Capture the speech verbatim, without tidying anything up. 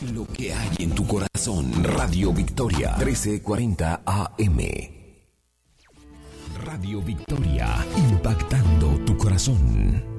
Lo que hay en tu corazón. Radio Victoria, trece cuarenta A M. Radio Victoria, impactando tu corazón.